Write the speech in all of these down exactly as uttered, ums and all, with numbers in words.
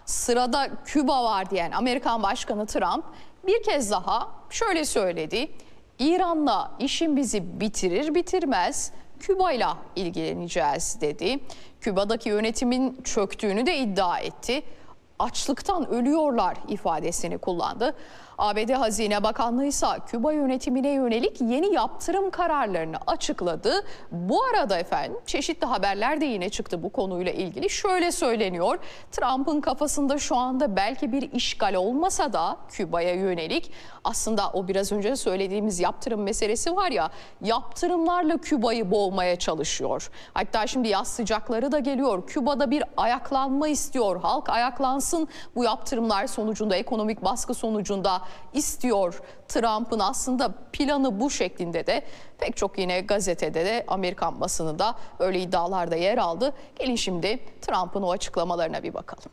sırada Küba var diyen Amerikan Başkanı Trump bir kez daha şöyle söyledi. İran'la işimizi bitirir bitirmez Küba'yla ilgileneceğiz dedi. Küba'daki yönetimin çöktüğünü de iddia etti. Açlıktan ölüyorlar ifadesini kullandı. A B D Hazine Bakanlığı ise Küba yönetimine yönelik yeni yaptırım kararlarını açıkladı. Bu arada efendim çeşitli haberler de yine çıktı bu konuyla ilgili. Şöyle söyleniyor, Trump'ın kafasında şu anda belki bir işgal olmasa da Küba'ya yönelik aslında o biraz önce söylediğimiz yaptırım meselesi var ya, yaptırımlarla Küba'yı boğmaya çalışıyor. Hatta şimdi yaz sıcakları da geliyor. Küba'da bir ayaklanma istiyor. Halk ayaklansın, bu yaptırımlar sonucunda, ekonomik baskı sonucunda istiyor. Trump'ın aslında planı bu şeklinde de pek çok yine gazetede de Amerikan basınında böyle iddialarda yer aldı. Gelin şimdi Trump'ın o açıklamalarına bir bakalım.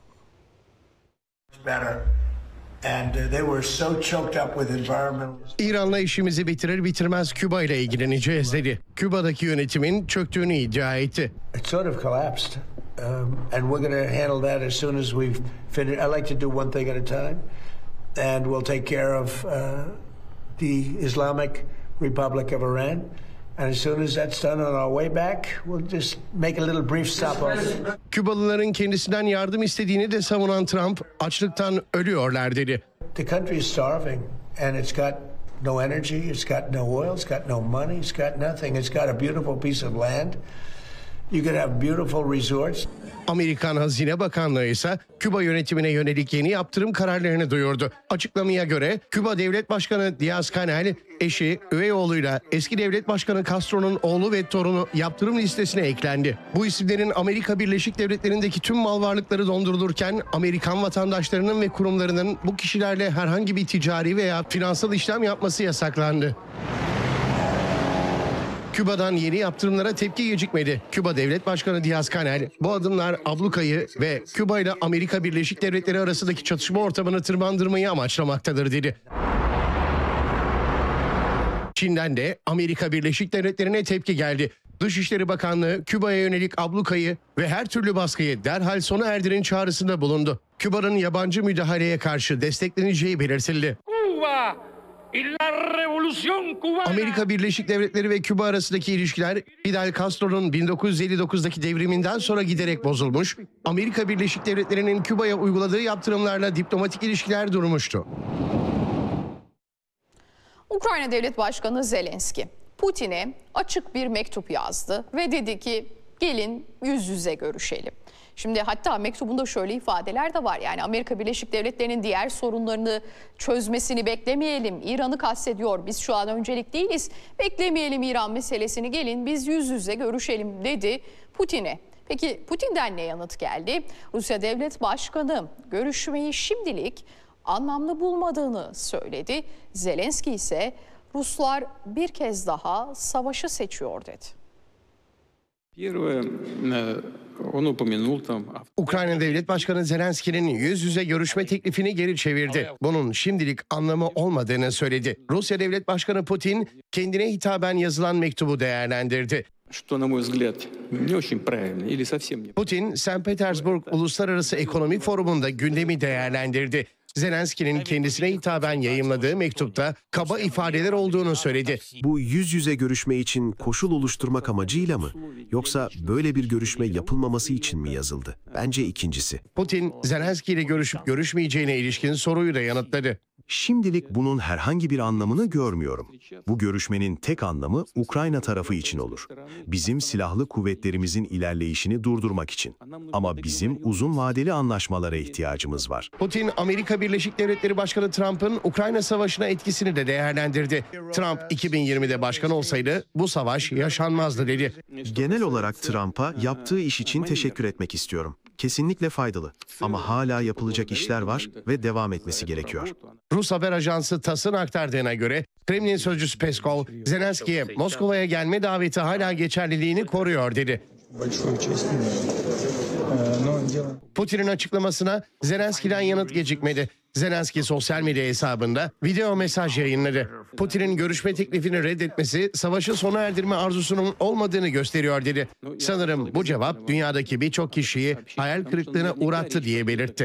İran'la işimizi bitirir bitirmez Küba ile ilgileneceğiz dedi. Küba'daki yönetimin çöktüğünü iddia etti. It sort of collapsed, um, and we're going to handle that as soon as we've finished. I like to do one thing at a time, and we'll take care of uh, the Islamic Republic of Iran. And as soon as that's done, on our way back, we'll just make a little brief stop off. Kübalıların kendisinden yardım istediğini de savunan Trump, açlıktan ölüyorlar dedi. The country is starving, and it's got no energy, it's got no oil, it's got no money, it's got nothing. It's got a beautiful piece of land. You could have beautiful resorts. Amerikan Hazine Bakanlığı ise Küba yönetimine yönelik yeni yaptırım kararlarını duyurdu. Açıklamaya göre Küba Devlet Başkanı Díaz-Canel, eşi, üvey oğluyla eski Devlet Başkanı Castro'nun oğlu ve torunu yaptırım listesine eklendi. Bu isimlerin Amerika Birleşik Devletleri'ndeki tüm mal varlıkları dondurulurken Amerikan vatandaşlarının ve kurumlarının bu kişilerle herhangi bir ticari veya finansal işlem yapması yasaklandı. Küba'dan yeni yaptırımlara tepki gecikmedi. Küba Devlet Başkanı Díaz-Canel, bu adımlar ablukayı ve Küba ile Amerika Birleşik Devletleri arasındaki çatışma ortamını tırmandırmayı amaçlamaktadır dedi. Çin'den de Amerika Birleşik Devletleri'ne tepki geldi. Dışişleri Bakanlığı Küba'ya yönelik ablukayı ve her türlü baskıyı derhal sona erdirin çağrısında bulundu. Küba'nın yabancı müdahaleye karşı destekleneceği belirtildi. Amerika Birleşik Devletleri ve Küba arasındaki ilişkiler Fidel Castro'nun bin dokuz yüz elli dokuzdaki devriminden sonra giderek bozulmuş, Amerika Birleşik Devletleri'nin Küba'ya uyguladığı yaptırımlarla diplomatik ilişkiler durmuştu. Ukrayna Devlet Başkanı Zelenski, Putin'e açık bir mektup yazdı ve dedi ki gelin yüz yüze görüşelim. Şimdi hatta mektubunda şöyle ifadeler de var. Yani Amerika Birleşik Devletleri'nin diğer sorunlarını çözmesini beklemeyelim. İran'ı kastediyor. Biz şu an öncelik değiliz. Beklemeyelim İran meselesini, gelin biz yüz yüze görüşelim dedi Putin'e. Peki Putin'den ne yanıt geldi? Rusya Devlet Başkanı görüşmeyi şimdilik anlamlı bulmadığını söyledi. Zelenski ise Ruslar bir kez daha savaşı seçiyor dedi. Ukrayna Devlet Başkanı Zelenski'nin yüz yüze görüşme teklifini geri çevirdi. Bunun şimdilik anlamı olmadığını söyledi. Rusya Devlet Başkanı Putin kendine hitaben yazılan mektubu değerlendirdi. Putin, Sankt Petersburg Uluslararası Ekonomik Forumu'nda gündemi değerlendirdi. Zelenski'nin kendisine hitaben yayımladığı mektupta kaba ifadeler olduğunu söyledi. Bu yüz yüze görüşme için koşul oluşturmak amacıyla mı? Yoksa böyle bir görüşme yapılmaması için mi yazıldı? Bence ikincisi. Putin, Zelenski ile görüşüp görüşmeyeceğine ilişkin soruyu da yanıtladı. Şimdilik bunun herhangi bir anlamını görmüyorum. Bu görüşmenin tek anlamı Ukrayna tarafı için olur. Bizim silahlı kuvvetlerimizin ilerleyişini durdurmak için. Ama bizim uzun vadeli anlaşmalara ihtiyacımız var. Putin, Amerika Birleşik Devletleri Başkanı Trump'ın Ukrayna Savaşı'na etkisini de değerlendirdi. Trump iki bin yirmide başkan olsaydı bu savaş yaşanmazdı dedi. Genel olarak Trump'a yaptığı iş için teşekkür etmek istiyorum. Kesinlikle faydalı. Ama hala yapılacak işler var ve devam etmesi gerekiyor. Rus haber ajansı TASS'ın aktardığına göre Kremlin sözcüsü Peskov, Zelenski'ye Moskova'ya gelme daveti hala geçerliliğini koruyor dedi. Putin'in açıklamasına Zelenski'den yanıt gecikmedi. Zelenski sosyal medya hesabında video mesaj yayınladı. Putin'in görüşme teklifini reddetmesi savaşı sona erdirme arzusunun olmadığını gösteriyor dedi. Sanırım bu cevap dünyadaki birçok kişiyi hayal kırıklığına uğrattı diye belirtti.